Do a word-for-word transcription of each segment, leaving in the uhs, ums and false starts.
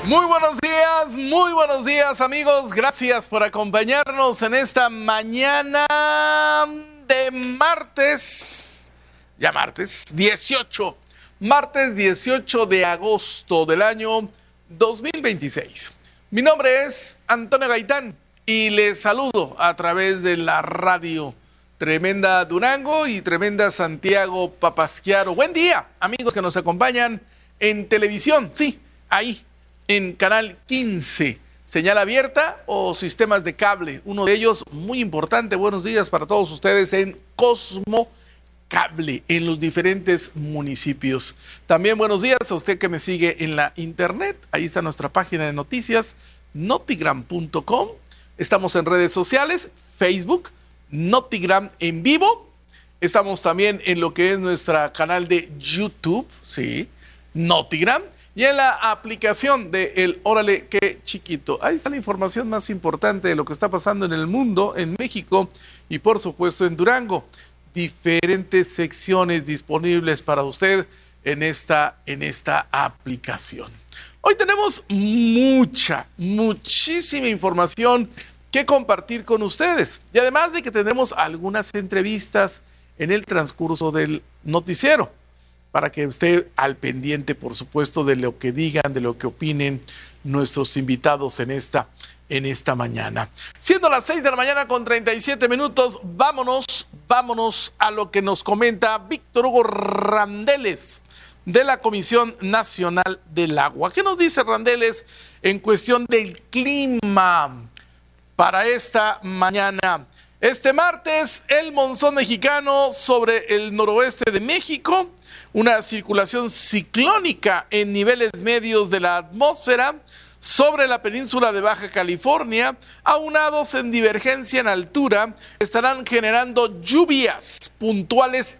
Muy buenos días, muy buenos días amigos, gracias por acompañarnos en esta mañana de martes, ya martes dieciocho, martes dieciocho de agosto del año dos mil veintiséis. Mi nombre es Antonio Gaitán y les saludo a través de la radio Tremenda Durango y Tremenda Santiago Papasquiaro. Buen día amigos que nos acompañan en televisión, sí, ahí en Canal quince, señal abierta o sistemas de cable. Uno de ellos muy importante. Buenos días para todos ustedes en Cosmo Cable, en los diferentes municipios. También buenos días a usted que me sigue en la internet. Ahí está nuestra página de noticias, notigram punto com. Estamos en redes sociales, Facebook, Notigram en vivo. Estamos también en lo que es nuestro canal de YouTube, sí, Notigram. Y en la aplicación de El Órale Qué Chiquito. Ahí está la información más importante de lo que está pasando en el mundo, en México y por supuesto en Durango. Diferentes secciones disponibles para usted en esta, en esta aplicación. Hoy tenemos mucha, muchísima información que compartir con ustedes. Y además de que tendremos algunas entrevistas en el transcurso del noticiero, para que esté al pendiente, por supuesto, de lo que digan, de lo que opinen nuestros invitados en esta, en esta mañana. Siendo las seis de la mañana con treinta y siete minutos, vámonos, vámonos a lo que nos comenta Víctor Hugo Randeles, de la Comisión Nacional del Agua. ¿Qué nos dice Randeles en cuestión del clima para esta mañana? Este martes, el monzón mexicano sobre el noroeste de México, una circulación ciclónica en niveles medios de la atmósfera sobre la península de Baja California, aunados en divergencia en altura, estarán generando lluvias puntuales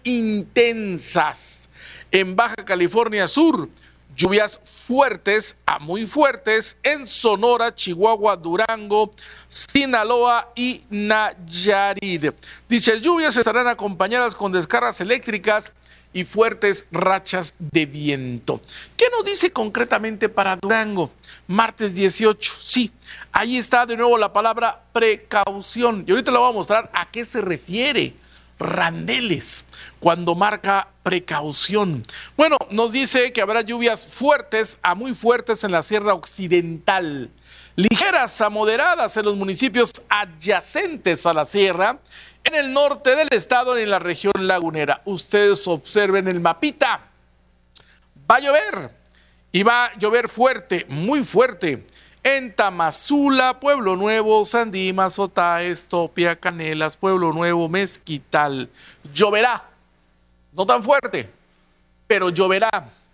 intensas en Baja California Sur, lluvias fuertes a muy fuertes en Sonora, Chihuahua, Durango, Sinaloa y Nayarit. Dichas lluvias estarán acompañadas con descargas eléctricas y fuertes rachas de viento. ¿Qué nos dice concretamente para Durango? Martes dieciocho, sí, ahí está de nuevo la palabra precaución. Y ahorita le voy a mostrar a qué se refiere Randeles cuando marca precaución. Bueno, nos dice que habrá lluvias fuertes a muy fuertes en la Sierra Occidental, ligeras a moderadas en los municipios adyacentes a la sierra, en el norte del estado y en la región lagunera. Ustedes observen el mapita. Va a llover y va a llover fuerte, muy fuerte, en Tamazula, Pueblo Nuevo, Sandima, Sotaes, Topia, Canelas, Pueblo Nuevo, Mezquital. Lloverá, no tan fuerte, pero lloverá.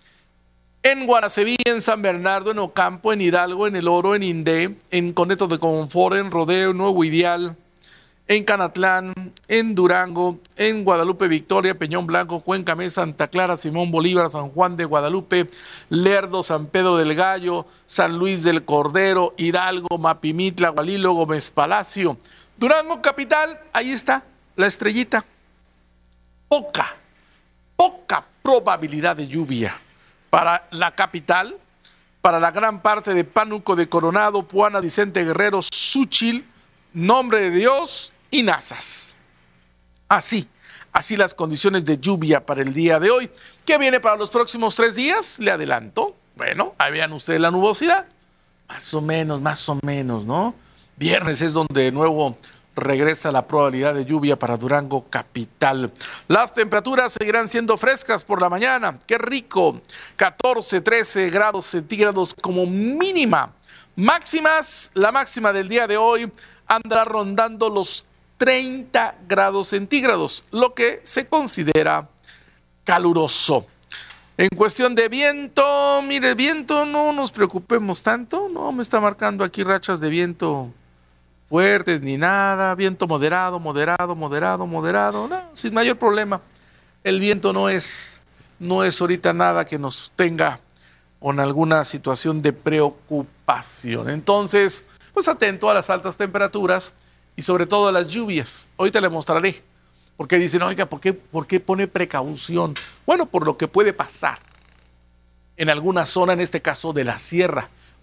En Guanaceví, en San Bernardo, en Ocampo, en Hidalgo, en El Oro, en Indé, en Coneto de Confort, en Rodeo, Nuevo Ideal, en Canatlán, en Durango, en Guadalupe Victoria, Peñón Blanco, Cuenca Mesa, Santa Clara, Simón Bolívar, San Juan de Guadalupe, Lerdo, San Pedro del Gallo, San Luis del Cordero, Hidalgo, Mapimitla, Gualilo, Gómez Palacio. Durango capital, ahí está la estrellita. Poca, poca probabilidad de lluvia para la capital, para la gran parte de Pánuco de Coronado, Puana, Vicente Guerrero, Xúchil, Nombre de Dios y Nazas. Así, así las condiciones de lluvia para el día de hoy. ¿Qué viene para los próximos tres días? Le adelanto. Bueno, ahí vean ustedes la nubosidad. Más o menos, más o menos, ¿no? Viernes es donde de nuevo regresa la probabilidad de lluvia para Durango capital. Las temperaturas seguirán siendo frescas por la mañana. ¡Qué rico! catorce, trece grados centígrados como mínima. Máximas, la máxima del día de hoy andará rondando los treinta grados centígrados, lo que se considera caluroso. En cuestión de viento, mire, viento no nos preocupemos tanto, no me está marcando aquí rachas de viento fuertes ni nada, viento moderado, moderado, moderado, moderado, no, sin mayor problema. El viento no es, no es ahorita nada que nos tenga con alguna situación de preocupación. Entonces, pues atento a las altas temperaturas y sobre todo a las lluvias. Ahorita le mostraré. Porque dicen, oiga, ¿por qué, ¿por qué pone precaución? Bueno, por lo que puede pasar en alguna zona, en este caso de la sierra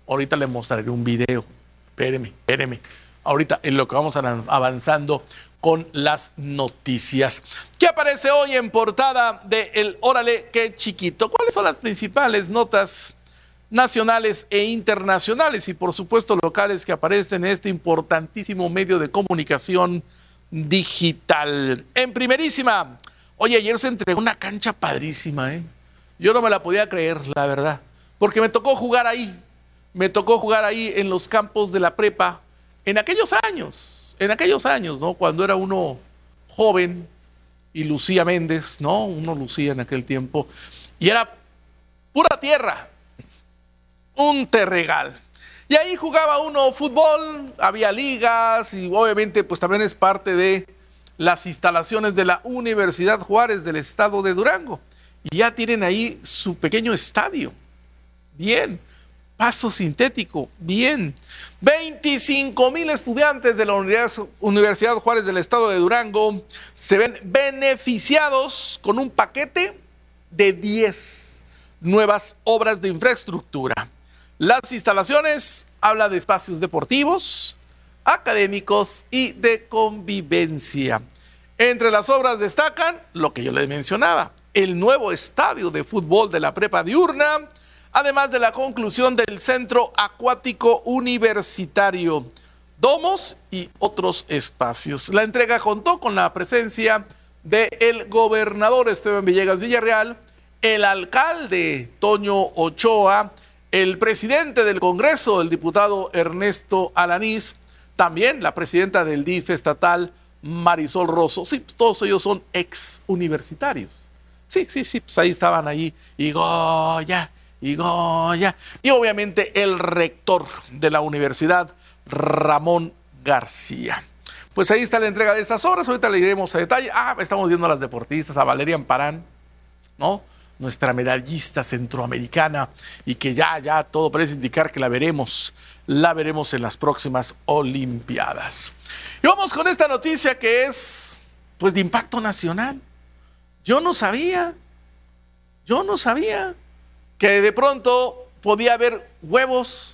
Ahorita le mostraré un video. Espéreme, espéreme. Ahorita en lo que vamos avanzando con las noticias. ¿Qué aparece hoy en portada de El Órale, qué chiquito? ¿Cuáles son las principales notas nacionales e internacionales y por supuesto locales que aparecen en este importantísimo medio de comunicación digital? En primerísima, oye, ayer se entregó una cancha padrísima, ¿eh? Yo no me la podía creer, la verdad, porque me tocó jugar ahí, me tocó jugar ahí en los campos de la prepa, en aquellos años, en aquellos años, ¿no? Cuando era uno joven y Lucía Méndez, ¿no? Uno lucía en aquel tiempo y era pura tierra, un terregal. Y ahí jugaba uno fútbol, había ligas y obviamente pues también es parte de las instalaciones de la Universidad Juárez del estado de Durango. Y ya tienen ahí su pequeño estadio. Bien. Paso sintético. Bien. veinticinco mil estudiantes de la Universidad Juárez del estado de Durango se ven beneficiados con un paquete de diez nuevas obras de infraestructura. Las instalaciones habla de espacios deportivos, académicos y de convivencia. Entre las obras destacan lo que yo les mencionaba, el nuevo estadio de fútbol de la prepa diurna, además de la conclusión del centro acuático universitario, domos y otros espacios. La entrega contó con la presencia del gobernador Esteban Villegas Villarreal, el alcalde Toño Ochoa, el presidente del Congreso, el diputado Ernesto Alanís, también la presidenta del D I F estatal, Marisol Rosso. Sí, pues todos ellos son ex universitarios. Sí, sí, sí, pues ahí estaban ahí, y Goya, y Goya. Y obviamente el rector de la universidad, Ramón García. Pues ahí está la entrega de estas obras, ahorita le iremos a detalle. Ah, estamos viendo a las deportistas, a Valeria Amparán, ¿no? Nuestra medallista centroamericana, y que ya, ya todo parece indicar que la veremos, la veremos en las próximas Olimpiadas. Y vamos con esta noticia que es, pues, de impacto nacional. Yo no sabía, yo no sabía que de pronto podía haber huevos,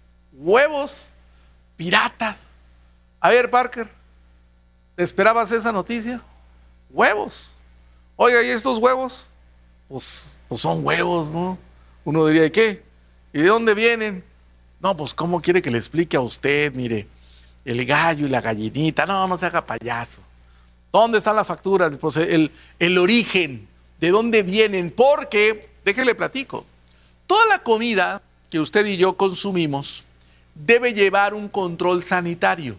huevos piratas. A ver, Parker, ¿te esperabas esa noticia? Huevos. Oiga, ¿y estos huevos? Pues, pues son huevos, ¿no? Uno diría, ¿qué? ¿Y de dónde vienen? No, pues ¿cómo quiere que le explique a usted? Mire, el gallo y la gallinita, no, no se haga payaso. ¿Dónde están las facturas? Pues el, el origen, ¿de dónde vienen? Porque, déjele platico, toda la comida que usted y yo consumimos debe llevar un control sanitario.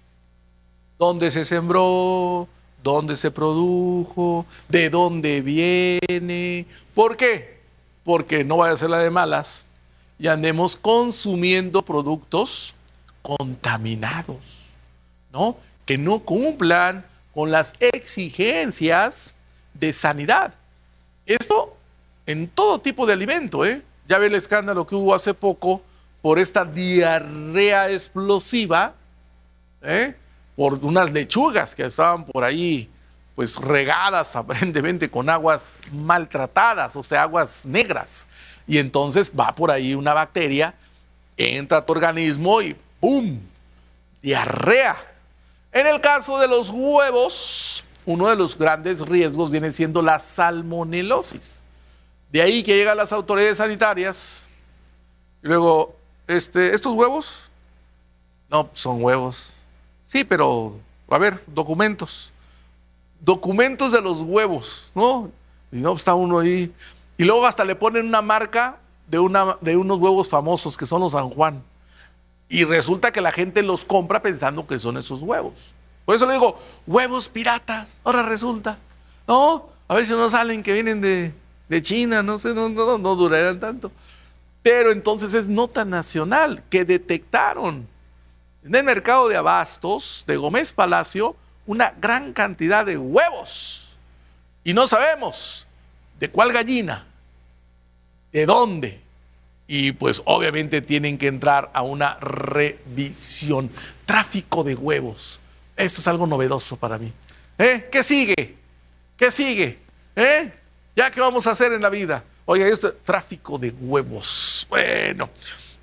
¿Dónde se sembró? ¿Dónde se produjo? ¿De dónde viene? ¿Por qué? Porque no vaya a ser la de malas y andemos consumiendo productos contaminados, ¿no? Que no cumplan con las exigencias de sanidad. Esto en todo tipo de alimento, ¿eh? Ya ve el escándalo que hubo hace poco por esta diarrea explosiva, ¿eh? Por unas lechugas que estaban por ahí, pues regadas aparentemente con aguas maltratadas, o sea, aguas negras. Y entonces va por ahí una bacteria, entra a tu organismo y ¡pum! Diarrea. En el caso de los huevos, uno de los grandes riesgos viene siendo la salmonelosis. De ahí que llegan las autoridades sanitarias y luego, este, ¿estos huevos? No, son huevos. Sí, pero, a ver, documentos. Documentos de los huevos, ¿no? Y no, está uno ahí. Y luego hasta le ponen una marca de, una, de unos huevos famosos que son los San Juan. Y resulta que la gente los compra pensando que son esos huevos. Por eso le digo, huevos piratas. Ahora resulta, ¿no? A ver si no salen que vienen de, de China, no sé, no, no, no durarán tanto. Pero entonces es nota nacional que detectaron en el mercado de abastos de Gómez Palacio una gran cantidad de huevos. Y no sabemos de cuál gallina, de dónde. Y pues obviamente tienen que entrar a una revisión. Tráfico de huevos. Esto es algo novedoso para mí. ¿Eh? ¿Qué sigue? ¿Qué sigue? ¿Eh? ¿Ya qué vamos a hacer en la vida? Oiga, esto, tráfico de huevos. Bueno,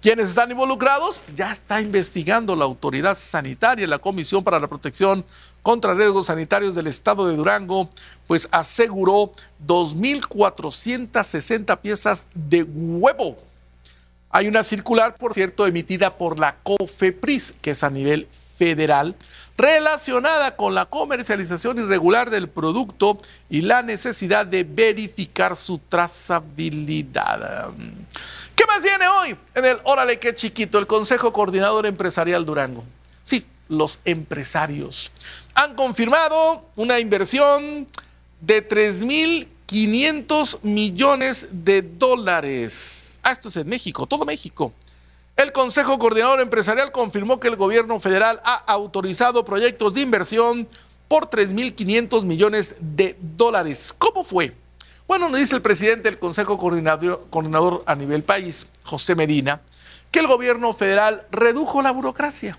¿Quiénes están involucrados? Ya está investigando la autoridad sanitaria, la Comisión para la Protección contra Riesgos Sanitarios del Estado de Durango, pues aseguró dos mil cuatrocientas sesenta piezas de huevo. Hay una circular, por cierto, emitida por la COFEPRIS, que es a nivel federal, relacionada con la comercialización irregular del producto y la necesidad de verificar su trazabilidad. ¿Qué más viene hoy en el Órale Qué Chiquito? El Consejo Coordinador Empresarial Durango. Sí, los empresarios han confirmado una inversión de tres mil quinientos millones de dólares. Ah, esto es en México, todo México. El Consejo Coordinador Empresarial confirmó que el gobierno federal ha autorizado proyectos de inversión por tres mil quinientos millones de dólares. ¿Cómo fue? Bueno, nos dice el presidente del Consejo Coordinador, Coordinador a nivel país, José Medina, que el gobierno federal redujo la burocracia.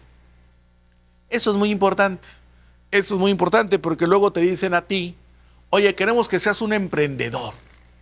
Eso es muy importante. Eso es muy importante porque luego te dicen a ti, oye, queremos que seas un emprendedor,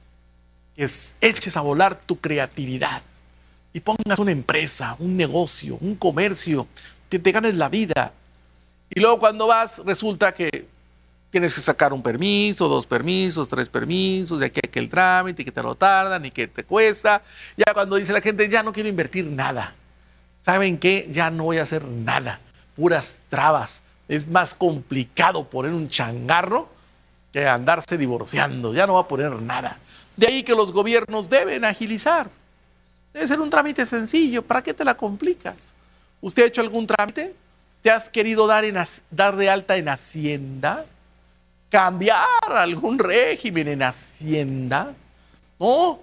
que eches a volar tu creatividad y pongas una empresa, un negocio, un comercio, que te ganes la vida. Y luego cuando vas, resulta que tienes que sacar un permiso, dos permisos, tres permisos, de aquí a que el trámite, que te lo tardan y que te cuesta. Ya cuando dice la gente, ya no quiero invertir nada. ¿Saben qué? Ya no voy a hacer nada. Puras trabas. Es más complicado poner un changarro que andarse divorciando. Ya no va a poner nada. De ahí que los gobiernos deben agilizar. Debe ser un trámite sencillo. ¿Para qué te la complicas? ¿Usted ha hecho algún trámite? ¿Te has querido dar, en, dar de alta en Hacienda? ¿Cambiar algún régimen en Hacienda? No.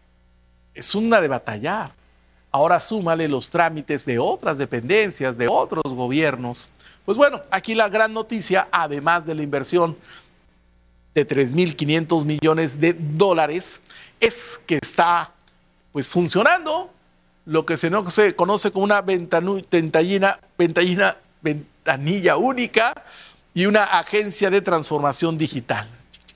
Es una de batallar. Ahora súmale los trámites de otras dependencias, de otros gobiernos. Pues bueno, aquí la gran noticia, además de la inversión de tres mil quinientos millones de dólares, es que está pues funcionando lo que se, no, se conoce como una ventanu, ventallina, ventallina, ventanilla única y una agencia de transformación digital.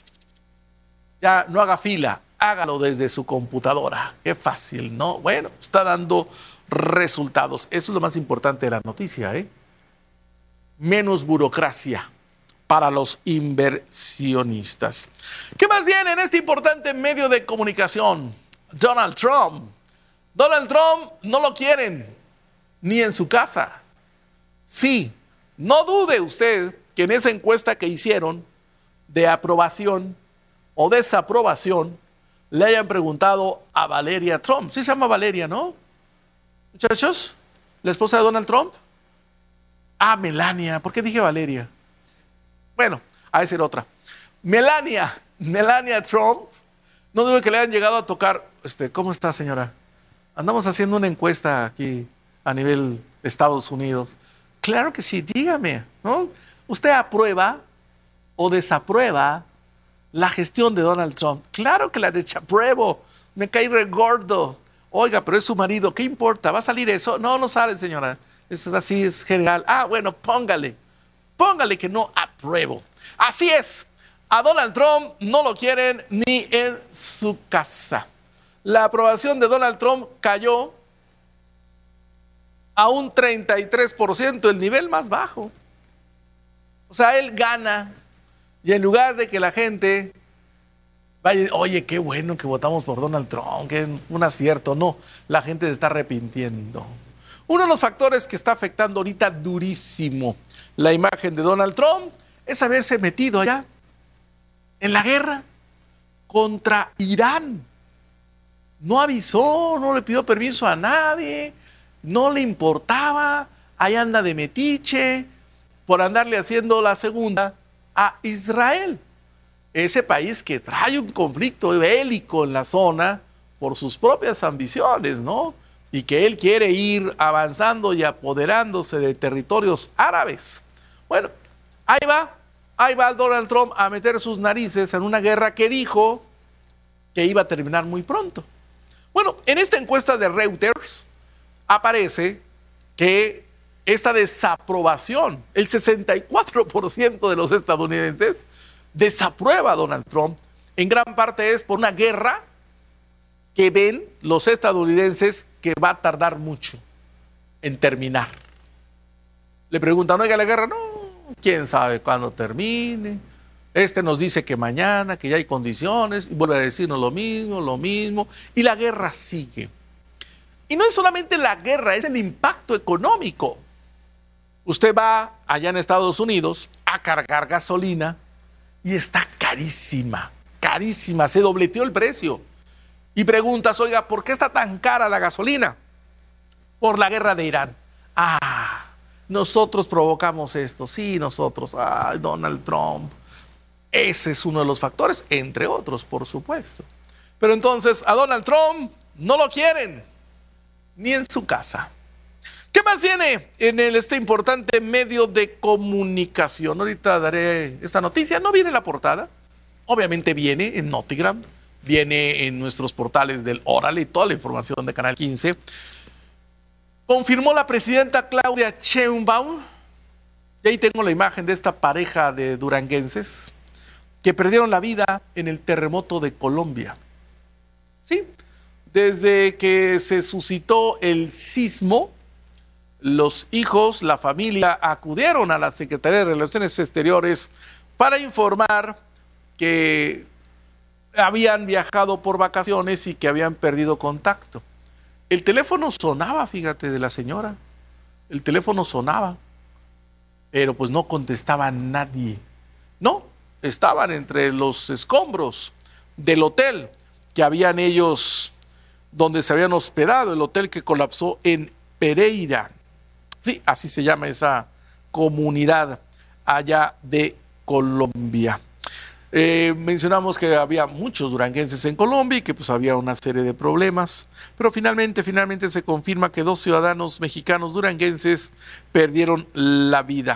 Ya no haga fila, hágalo desde su computadora. Qué fácil, ¿no? Bueno, está dando resultados. Eso es lo más importante de la noticia, ¿eh? Menos burocracia para los inversionistas. ¿Qué más viene en este importante medio de comunicación? Donald Trump. Donald Trump no lo quieren ni en su casa. Sí, no dude usted que en esa encuesta que hicieron de aprobación o desaprobación le hayan preguntado a Valeria Trump. Sí se llama Valeria, ¿no? Muchachos, la esposa de Donald Trump. Ah, Melania. ¿Por qué dije Valeria? Bueno, a esa era otra. Melania, Melania Trump. No dudo que le hayan llegado a tocar. Este, ¿cómo está, señora? Andamos haciendo una encuesta aquí a nivel de Estados Unidos. Claro que sí, dígame, ¿no? ¿Usted aprueba o desaprueba la gestión de Donald Trump? Claro que la desapruebo. Me cae re gordo. Oiga, pero es su marido. ¿Qué importa? ¿Va a salir eso? No, no sale, señora. Eso es así, es general. Ah, bueno, póngale. Póngale que no apruebo. Así es. A Donald Trump no lo quieren ni en su casa. La aprobación de Donald Trump cayó a un treinta y tres por ciento, el nivel más bajo. O sea, él gana y en lugar de que la gente vaya, oye, qué bueno que votamos por Donald Trump, que fue un acierto, no, la gente se está arrepintiendo. Uno de los factores que está afectando ahorita durísimo la imagen de Donald Trump es haberse metido allá en la guerra contra Irán. No avisó, no le pidió permiso a nadie, no le importaba, ahí anda de metiche por andarle haciendo la segunda a Israel. Ese país que trae un conflicto bélico en la zona por sus propias ambiciones, ¿no? Y que él quiere ir avanzando y apoderándose de territorios árabes. Bueno, ahí va, ahí va Donald Trump a meter sus narices en una guerra que dijo que iba a terminar muy pronto. Bueno, en esta encuesta de Reuters aparece que esta desaprobación, el sesenta y cuatro por ciento de los estadounidenses desaprueba a Donald Trump, en gran parte es por una guerra que ven los estadounidenses que va a tardar mucho en terminar. Le preguntan, oiga, la guerra, no, quién sabe cuándo termine. Este nos dice que mañana, que ya hay condiciones, y vuelve a decirnos lo mismo, lo mismo, y la guerra sigue. Y no es solamente la guerra, es el impacto económico. Usted va allá en Estados Unidos a cargar gasolina y está carísima, carísima, se dobleteó el precio. Y preguntas, oiga, ¿por qué está tan cara la gasolina? Por la guerra de Irán. Ah, nosotros provocamos esto, sí, nosotros, ah, Donald Trump. Ese es uno de los factores, entre otros, por supuesto. Pero entonces a Donald Trump no lo quieren, ni en su casa. ¿Qué más viene en el, este importante medio de comunicación? Ahorita daré esta noticia, no viene en la portada, obviamente viene en Notigram, viene en nuestros portales del Órale y toda la información de Canal quince. Confirmó la presidenta Claudia Sheinbaum, y ahí tengo la imagen de esta pareja de duranguenses que perdieron la vida en el terremoto de Colombia. Sí, desde que se suscitó el sismo, los hijos, la familia, acudieron a la Secretaría de Relaciones Exteriores para informar que habían viajado por vacaciones y que habían perdido contacto. El teléfono sonaba, fíjate, de la señora. El teléfono sonaba, pero pues no contestaba nadie. No, estaban entre los escombros del hotel que habían ellos, donde se habían hospedado, el hotel que colapsó en Pereira. Sí, así se llama esa comunidad allá de Colombia. Eh, mencionamos que había muchos duranguenses en Colombia y que pues había una serie de problemas, pero finalmente, finalmente se confirma que dos ciudadanos mexicanos duranguenses perdieron la vida.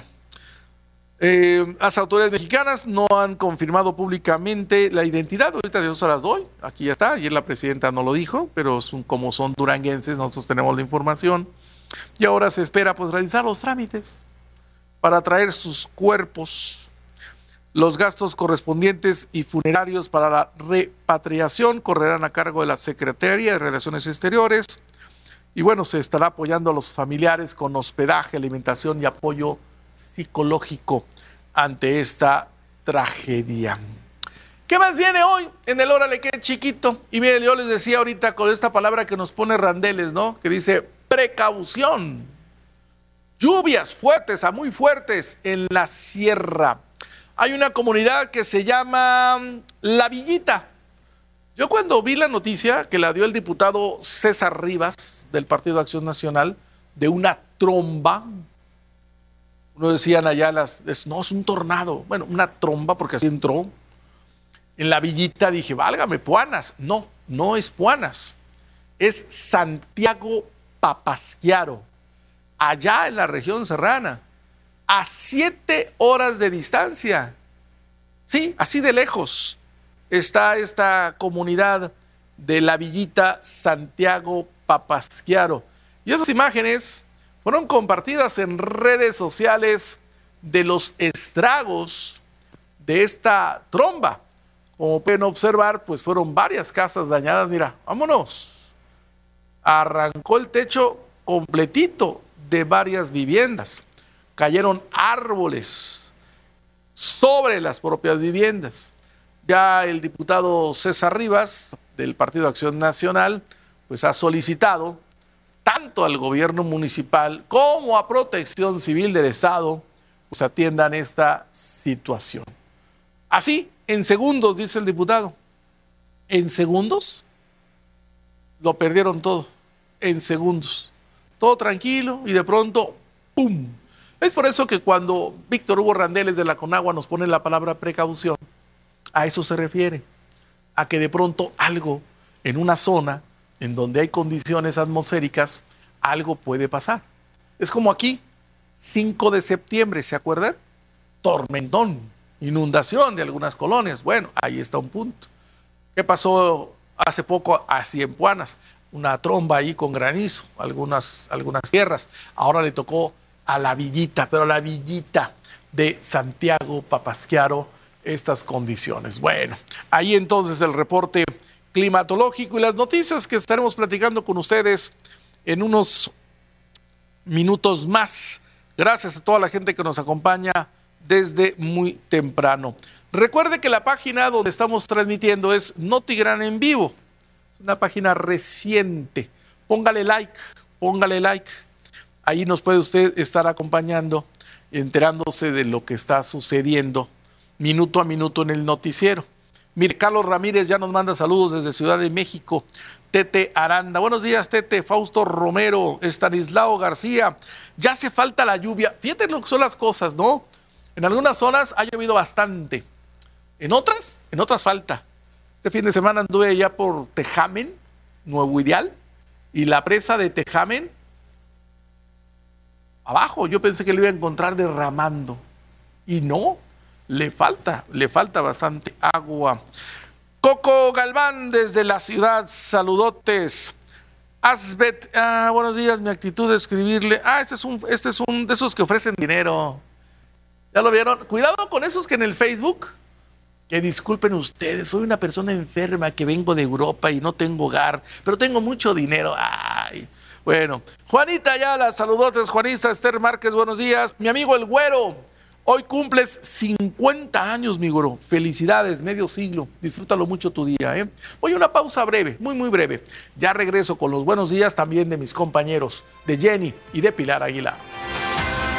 Eh, las autoridades mexicanas no han confirmado públicamente la identidad, ahorita yo se las doy, aquí ya está, ayer la presidenta no lo dijo, pero son, como son duranguenses, nosotros tenemos la información, y ahora se espera pues realizar los trámites para traer sus cuerpos. Los gastos correspondientes y funerarios para la repatriación correrán a cargo de la Secretaría de Relaciones Exteriores, y bueno, se estará apoyando a los familiares con hospedaje, alimentación y apoyo psicológico ante esta tragedia. ¿Qué más viene hoy en el Órale qué chiquito? Y miren, yo les decía ahorita con esta palabra que nos pone Randeles, ¿no? Que dice precaución. Lluvias fuertes a muy fuertes en la sierra. Hay una comunidad que se llama La Villita. Yo cuando vi la noticia que la dio el diputado César Rivas del Partido de Acción Nacional de una tromba, uno decían allá, las, es, no, es un tornado, bueno, una tromba porque así entró. En La Villita dije, válgame, Puanas. No, no es Puanas, es Santiago Papasquiaro, allá en la región serrana, a siete horas de distancia. Sí, así de lejos está esta comunidad de La Villita, Santiago Papasquiaro. Y esas imágenes fueron compartidas en redes sociales de los estragos de esta tromba. Como pueden observar, pues fueron varias casas dañadas. Mira, vámonos. Arrancó el techo completito de varias viviendas. Cayeron árboles sobre las propias viviendas. Ya el diputado César Rivas, del Partido de Acción Nacional, pues ha solicitado tanto al gobierno municipal como a Protección Civil del Estado, pues atiendan esta situación. Así, en segundos, dice el diputado, en segundos lo perdieron todo, en segundos. Todo tranquilo y de pronto, ¡pum! Es por eso que cuando Víctor Hugo Randeles de la Conagua nos pone la palabra precaución, a eso se refiere, a que de pronto algo en una zona en donde hay condiciones atmosféricas, algo puede pasar. Es como aquí, cinco de septiembre, ¿se acuerdan? Tormentón, inundación de algunas colonias. Bueno, ahí está un punto. ¿Qué pasó hace poco así en Puanas? Una tromba ahí con granizo, algunas, algunas tierras. Ahora le tocó a La Villita, pero a La Villita de Santiago Papasquiaro estas condiciones. Bueno, ahí entonces el reporte climatológico y las noticias que estaremos platicando con ustedes en unos minutos más. Gracias a toda la gente que nos acompaña desde muy temprano. Recuerde que la página donde estamos transmitiendo es Notigran en vivo. Es una página reciente. Póngale like, póngale like. Ahí nos puede usted estar acompañando, enterándose de lo que está sucediendo minuto a minuto en el noticiero. Mire, Carlos Ramírez ya nos manda saludos desde Ciudad de México. Tete Aranda, buenos días Tete. Fausto Romero, Estanislao García, ya hace falta la lluvia. Fíjate lo que son las cosas, ¿no? En algunas zonas ha llovido bastante, en otras, en otras falta. Este fin de semana anduve allá por Tejamen, Nuevo Ideal, y la presa de Tejamen, abajo, yo pensé que lo iba a encontrar derramando, y no, le falta, le falta bastante agua. Coco Galván desde la ciudad, saludotes. Asbet, ah, buenos días, mi actitud de escribirle, ah, este es un, este es un de esos que ofrecen dinero. ¿Ya lo vieron? Cuidado con esos que en el Facebook, que disculpen ustedes, soy una persona enferma que vengo de Europa y no tengo hogar, pero tengo mucho dinero. Ay, bueno, Juanita Ayala, saludotes, Juanita. Esther Márquez, buenos días. Mi amigo el Güero, hoy cumples cincuenta años, mi güero. Felicidades, medio siglo. Disfrútalo mucho tu día, ¿eh? Voy a una pausa breve, muy, muy breve. Ya regreso con los buenos días también de mis compañeros, de Jenny y de Pilar Aguilar.